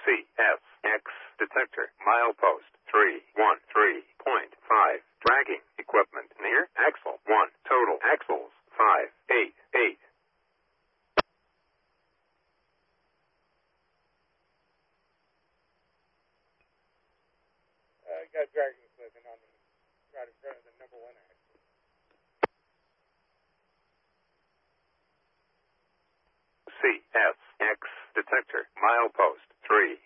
CSX detector, milepost 313.5, dragging equipment near axle 1, total axles 588. Got dragging equipment on the right in front of the number 1 axle. CSX detector, milepost 3